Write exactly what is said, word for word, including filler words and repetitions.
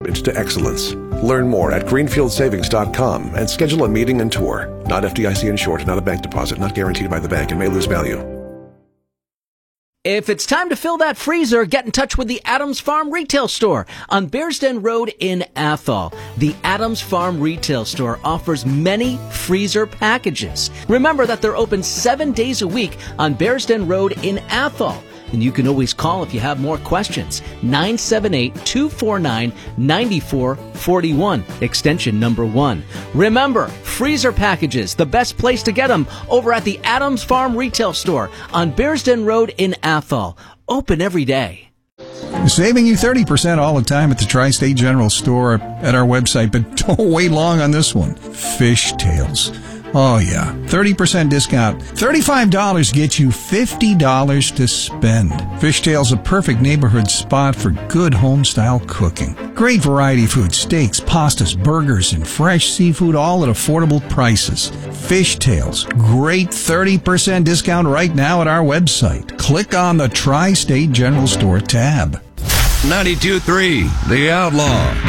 commitment to excellence. Learn more at greenfield savings dot com and schedule a meeting and tour. Not F D I C insured, not a bank deposit, not guaranteed by the bank, and may lose value. If it's time to fill that freezer, get in touch with the Adams Farm Retail Store on Bearsden Road in Athol. The Adams Farm Retail Store offers many freezer packages. Remember that they're open seven days a week on Bearsden Road in Athol. And you can always call if you have more questions. nine seven eight, two four nine, nine four four one, extension number one. Remember, freezer packages, the best place to get them, over at the Adams Farm Retail Store on Bearsden Road in Athol. Open every day. Saving you thirty percent all the time at the Tri-State General Store at our website, but don't wait long on this one. Fishtails. Oh, yeah. thirty percent discount. thirty-five dollars gets you fifty dollars to spend. Fishtail's a perfect neighborhood spot for good home-style cooking. Great variety food, steaks, pastas, burgers, and fresh seafood, all at affordable prices. Fishtail's. Great thirty percent discount right now at our website. Click on the Tri-State General Store tab. ninety-two point three The Outlaw.